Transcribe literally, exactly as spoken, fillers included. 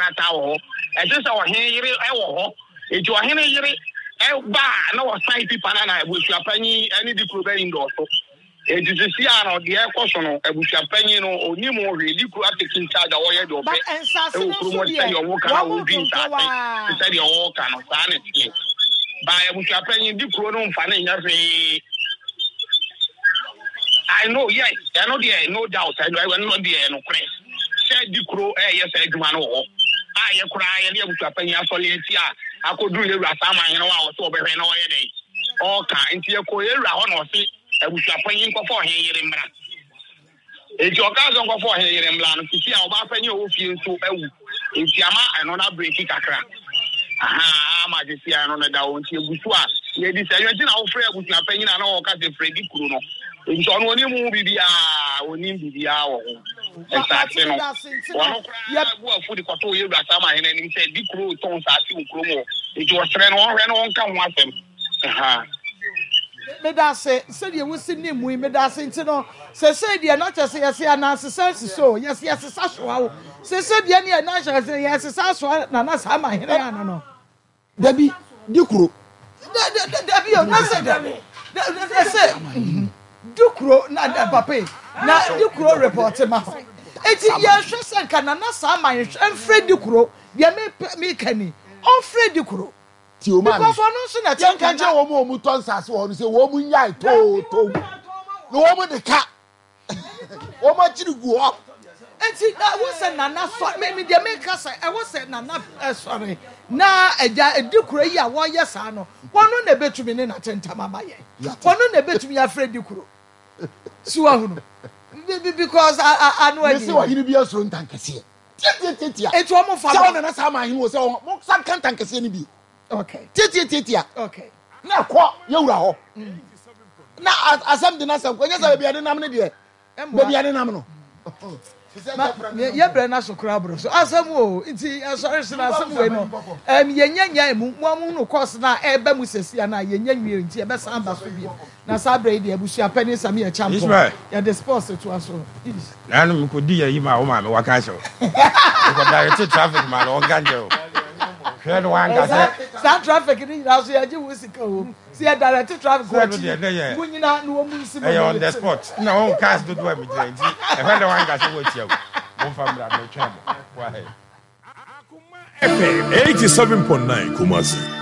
krata wo e je se wo hen yire e wo ho e jo hen yire e ba na wo sign paper na na ebusua panyi ani di kuro be ndo so e je se sia no de e koso no ebusua panyi no oni mo hwe di kuro taking charge wo ye de obe e wo kuro mo say yo wo kana wo din ta se de wo kana sa na tie ba ebusua panyi di kuro no mfa na nya fe I know, yes, I know there, no doubt. I know I will not there, no crash. Said the crow, eh, yes, I do know. I cry and able to happen your solid. I could do the Rasama, you know, I was over no day. All kind to your courier, on or see, I was happening for here in Bran. It's your cousin for here in Blan to see how often you feel so ill. It's Yama, I know not breaking a crack. Aha, my dear, I know that down to Busua. Ladies, I know how fair was your opinion and all kinds of Freddy Kuno. In John, when you move, be a winning the hour. Exactly. One of the Koto, you got some, and he said, the crew tones are two chromo. It was ran on, ran on, come with them. Aha. Medase, said you will see him, we medase, you know. Say, said you're not just yes, yes, yes, so yes, yes, it's actual. Say, said Yanni and Nasha, yes, it's actual, Nanas Hama, I don't know. Debbie, the crew. Debbie, I said, Debbie. I said, Dukro na pape na Dukro report ma eti ya hwese kana na sama enfre Dukro bia me me kani on fre Dukro ti o ma because onu so na ten kan je wo mu o mu ton sase wo say wo mu nyai to to no wo mu de ka wo ma chiri gu ho eti na wo se na na so me me de me ka say e wo se na na sorry na eja Dukro yi a wo ye sa no wonu na betumi ne na tentama ma ye wonu na betumi ya fre Dukro Suahunu. Because I I know I see what you be a strong tankesi. Titia. It's one more family. Na sama hin wo say mo sam kan tankesi ni bi. Okay. Titia titia. Okay. Na kwa yewura ho. Na asam de na sam kwanya say bia de nam ne de. Bia de nam no. Ye bre na so kra bro. So asam wo nti sorry so na asam we no. Em ye nyanya mu mo mu no course na e ba mu sesia na ye nyanwie nti e be san ba so bi. Na sabre de abusua pani sami e champion ya the sports to aso na no ko di yi ma o ma me waka so ko direct traffic ma no ganje o hwe no wan ga se sa traffic ni na so ya je wo sika o si ya direct traffic ko mu nyina no mu nsi e on the spot na on cars do do am jira nti e hwe no wan ga se wo tia o mo famra me twa mo wa he F M eighty-seven point nine Kumasi.